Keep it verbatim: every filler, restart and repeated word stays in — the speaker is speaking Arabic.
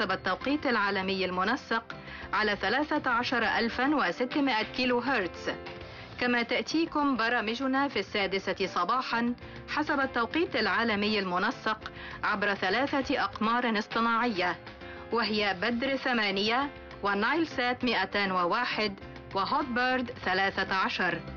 حسب التوقيت العالمي المنسق على ثلاثة عشر ألفا وستمائة كيلو هرتز. كما تأتيكم برامجنا في السادسة صباحا حسب التوقيت العالمي المنسق عبر ثلاثة أقمار اصطناعية، وهي بدر ثمانية ونايل سات مئتين وواحد وهوت بيرد ثلاثة عشر.